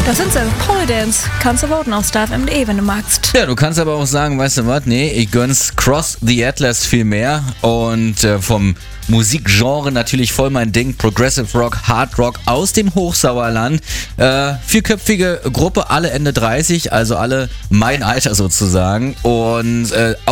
Das sind sie, Polydance. Kannst du voten auf starfm.de, wenn du magst. Ja, du kannst aber auch sagen, weißt du was, nee, ich gönn's Cross the Atlas viel mehr und vom Musikgenre natürlich voll mein Ding, Progressive Rock, Hard Rock aus dem Hochsauerland. Vierköpfige Gruppe, alle Ende 30, also alle mein Alter sozusagen und